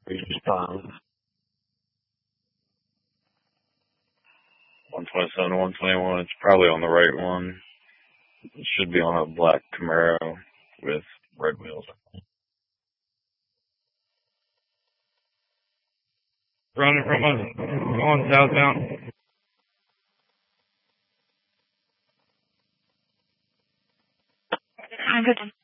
Respond. 127 to 121. It's probably on the right one. It should be on a black Camaro with red wheels. Running from us, going southbound. I'm good.